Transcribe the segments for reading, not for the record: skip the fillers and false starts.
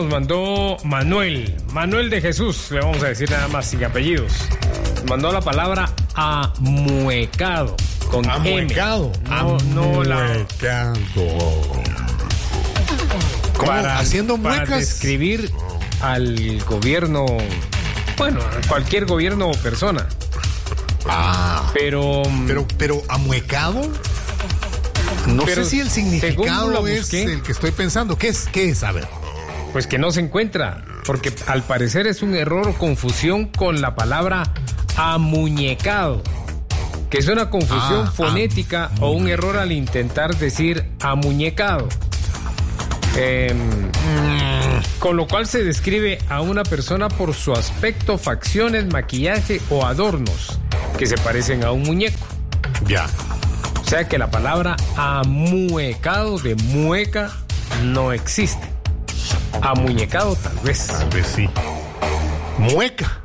nos mandó Manuel de Jesús, le vamos a decir nada más sin apellidos. Nos mandó la palabra amuecado con amuecado. M. No la haciendo muecas para describir al gobierno, bueno, a cualquier gobierno o persona. Pero amuecado. No sé si el significado es el que estoy pensando. ¿Qué es? A ver. Pues que no se encuentra, porque al parecer es un error o confusión con la palabra amuñecado, que es una confusión fonética o un error al intentar decir amuñecado. Con lo cual se describe a una persona por su aspecto, facciones, maquillaje o adornos que se parecen a un muñeco. Ya. O sea que la palabra amuecado de mueca no existe. Amuñecado tal vez. Tal vez sí. Mueca.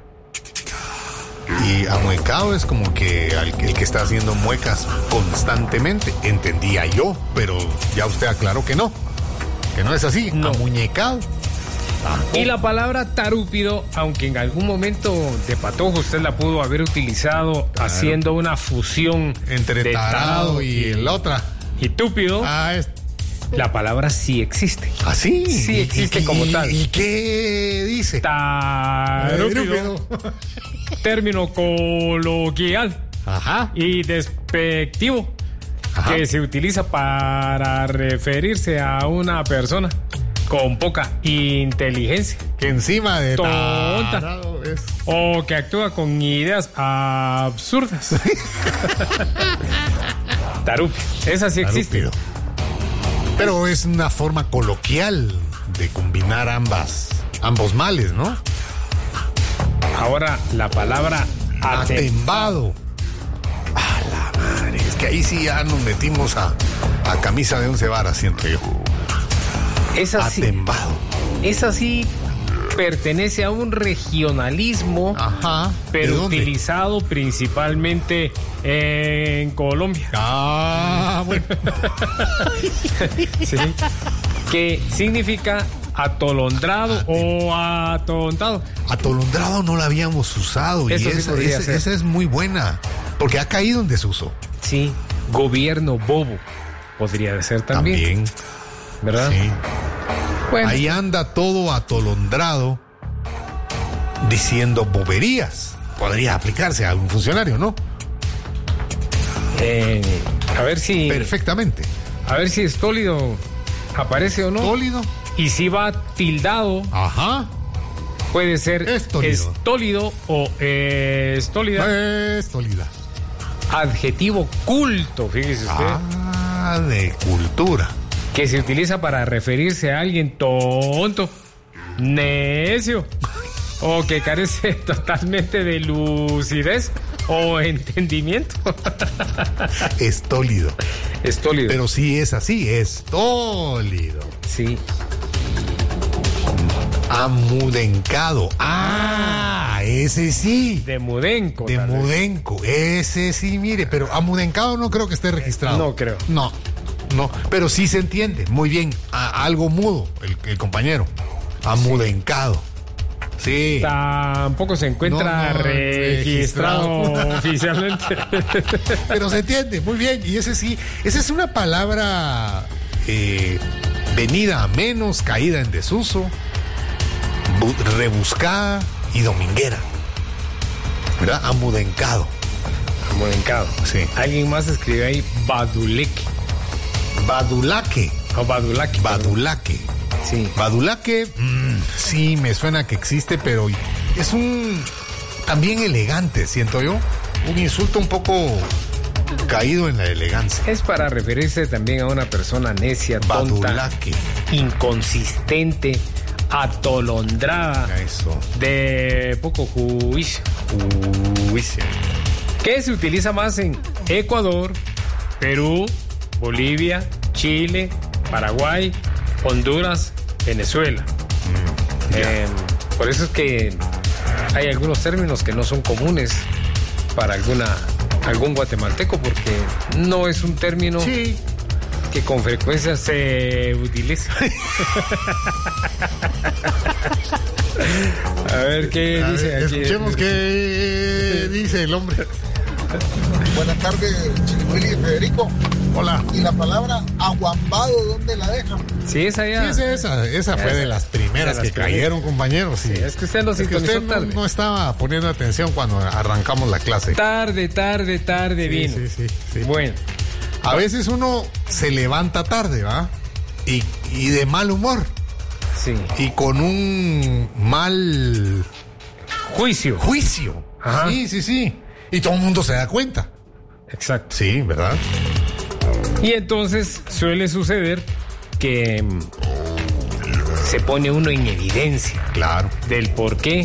Y amuecado es como que el que está haciendo muecas constantemente. Entendía yo, pero ya usted aclaró que no. Que no es así. No. Amuñecado. Y la palabra tarúpido, aunque en algún momento de patojo usted la pudo haber utilizado haciendo una fusión entre tarado y la otra. Y túpido. La palabra sí existe. ¿Ah, sí? Sí existe como tal. ¿Y qué dice? Tarúpido. Término coloquial. Ajá. Y despectivo. Ajá. Que se utiliza para referirse a una persona con poca inteligencia, que encima de tonta o que actúa con ideas absurdas. Tarúpido. Esa sí existe. Pero es una forma coloquial de combinar ambos males, ¿no? Ahora la palabra atembado. A la madre, es que ahí sí ya nos metimos a camisa de 11 varas, siento yo. Atembado. Esa sí pertenece a un regionalismo, pero utilizado principalmente en Colombia. Bueno. Sí. Que significa atolondrado o atontado. Atolondrado no la habíamos usado. Eso y esa es muy buena, porque ha caído en desuso. Sí, gobierno bobo podría ser también. ¿Verdad? Sí. Bueno. Ahí anda todo atolondrado diciendo boberías. Podría aplicarse a algún funcionario, ¿no? A ver si... Perfectamente. A ver si estólido aparece o no. ¿Estólido? Y si va tildado. Ajá. Puede ser estólido o estólida. Estólida. Adjetivo culto, fíjese usted. De cultura. Que se utiliza para referirse a alguien tonto, necio, o que carece totalmente de lucidez o entendimiento. Estólido. Pero sí es así, estólido. Sí. Amudencado. Ese sí. De mudenco. Ese sí, mire, pero amudencado no creo que esté registrado. No creo. No, pero sí se entiende muy bien. Algo mudo, el compañero. Amudencado. Sí. Tampoco se encuentra registrado oficialmente. Pero se entiende muy bien. Y esa es una palabra venida a menos, caída en desuso, rebuscada y dominguera. ¿Verdad? Amudencado. Sí. Alguien más escribió ahí Badulaque. Badulaque. Sí. Badulaque, sí, me suena que existe, pero es también elegante, siento yo. Un insulto un poco caído en la elegancia. Es para referirse también a una persona necia, tonta, inconsistente, atolondrada, de poco juicio. Que se utiliza más en Ecuador, Perú, Bolivia, Chile, Paraguay, Honduras, Venezuela. Por eso es que hay algunos términos que no son comunes para algún guatemalteco, porque no es un término que con frecuencia se utiliza. A ver qué dice aquí. Escuchemos qué dice el hombre. Buenas tardes, Chirihuili y Federico. Hola. ¿Y la palabra aguambado dónde la dejan? Sí, esa ya. Sí, esa fue de las primeras que cayeron, compañeros. Sí. Es que usted lo sintonizó tarde. No estaba poniendo atención cuando arrancamos la clase. Tarde vino. Sí. Bueno. A veces uno se levanta tarde, ¿va? Y de mal humor. Sí. Y con un mal juicio. Ajá. Sí. Y todo el mundo se da cuenta. Exacto. Sí, ¿verdad? Y entonces suele suceder que se pone uno en evidencia. Claro. Del por qué,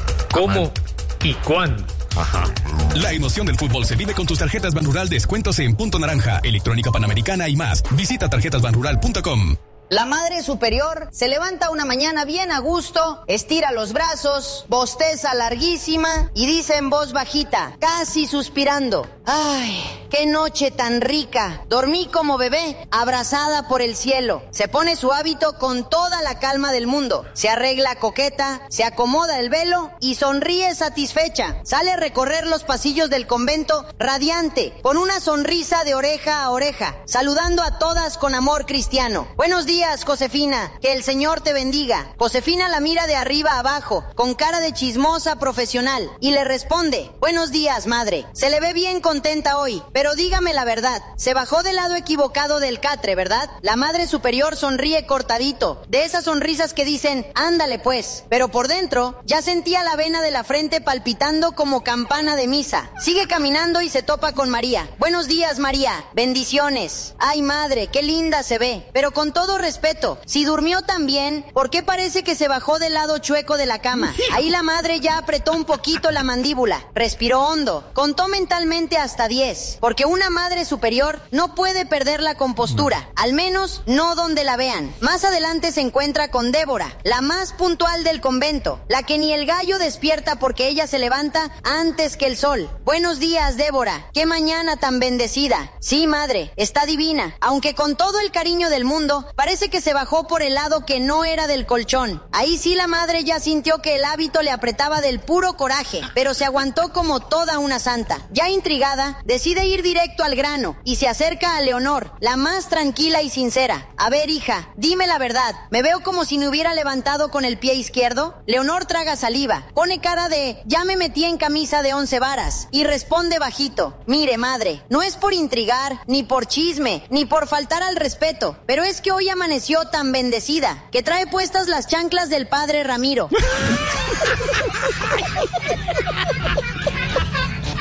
cómo y cuándo. Ajá. La emoción del fútbol se vive con tus tarjetas Banrural, descuentos en Punto Naranja, Electrónica Panamericana y más. Visita tarjetasbanrural.com. La madre superior se levanta una mañana bien a gusto, estira los brazos, bosteza larguísima y dice en voz bajita, casi suspirando: ¡ay, qué noche tan rica! Dormí como bebé, abrazada por el cielo. Se pone su hábito con toda la calma del mundo. Se arregla coqueta, se acomoda el velo y sonríe satisfecha. Sale a recorrer los pasillos del convento radiante, con una sonrisa de oreja a oreja, saludando a todas con amor cristiano. Buenos días, Josefina, que el Señor te bendiga. Josefina la mira de arriba a abajo, con cara de chismosa profesional, y le responde: buenos días, madre. Se le ve bien contenta hoy, pero dígame la verdad, se bajó del lado equivocado del catre, ¿verdad? La madre superior sonríe cortadito, de esas sonrisas que dicen, ándale pues, pero por dentro ya sentía la vena de la frente palpitando como campana de misa. Sigue caminando y se topa con María. Buenos días, María, bendiciones. Ay, madre, qué linda se ve, pero con todo respeto, si durmió tan bien, ¿por qué parece que se bajó del lado chueco de la cama? Ahí la madre ya apretó un poquito la mandíbula, respiró hondo, contó mentalmente hasta 10, porque una madre superior no puede perder la compostura, al menos no donde la vean. Más adelante se encuentra con Débora, la más puntual del convento, la que ni el gallo despierta porque ella se levanta antes que el sol. Buenos días, Débora, qué mañana tan bendecida. Sí, madre, está divina, aunque con todo el cariño del mundo, parece que se bajó por el lado que no era del colchón. Ahí sí la madre ya sintió que el hábito le apretaba del puro coraje, pero se aguantó como toda una santa. Ya intrigada, decide ir directo al grano y se acerca a Leonor, la más tranquila y sincera. A ver, hija, dime la verdad, ¿me veo como si me hubiera levantado con el pie izquierdo? Leonor traga saliva, pone cara de ya me metí en camisa de 11 varas y responde bajito: mire, madre, no es por intrigar, ni por chisme, ni por faltar al respeto, pero es que hoy amaneció tan bendecida que trae puestas las chanclas del padre Ramiro.